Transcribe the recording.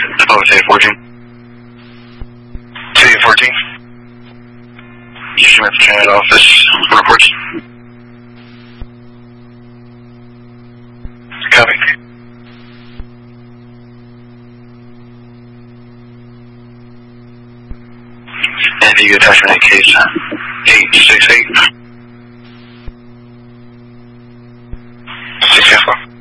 Delta 14. 214. Eastern Metro Transit Office reports. Copy. And you attachment case 868.